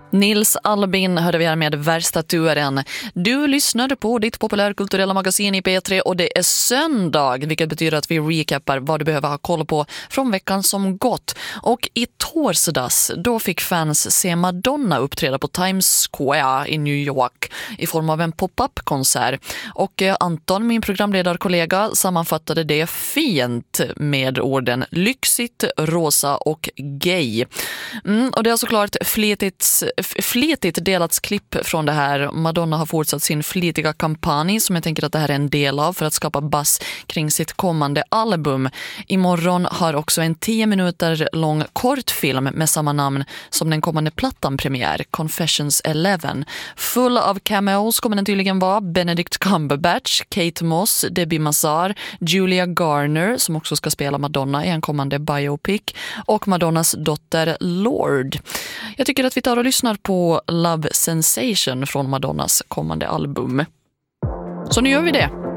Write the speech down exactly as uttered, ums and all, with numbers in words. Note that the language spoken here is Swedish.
Nils Albin hörde vi här med Värsta turen. Du lyssnade på ditt populärkulturella magasin i P tre och det är söndag, vilket betyder att vi recapar vad du behöver ha koll på från veckan som gått. Och i torsdags, då fick fans se Madonna uppträda på Times Square i New York i form av en pop-up-konsert. Och Anton, min programledarkollega, sammanfattade det fint med orden lyxigt, rosa och gay. Mm, och det har såklart flitigt flitigt delats klipp från det här. Madonna har fortsatt sin flitiga kampanj som jag tänker att det här är en del av för att skapa buzz kring sitt kommande album. Imorgon har också en tio minuter lång kortfilm med samma namn som den kommande plattan premiär, Confessions eleven. Full av cameos kommer den tydligen vara. Benedict Cumberbatch, Kate Moss, Debbie Mazar, Julia Garner som också ska spela Madonna i en kommande biopic och Madonnas dotter Lorde. Jag tycker att vi tar och lyssnar på Love Sensation från Madonnas kommande album. Så nu gör vi det.